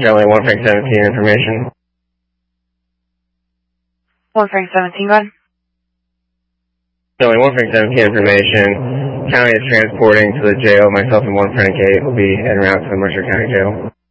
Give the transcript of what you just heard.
Jelly, 1 Frank 17 information. 1 Frank 17, go ahead. Jelly, 1 Frank 17 information. County is transporting to the jail. Myself and 1 Frank 8 will be en route to the Mercer County Jail.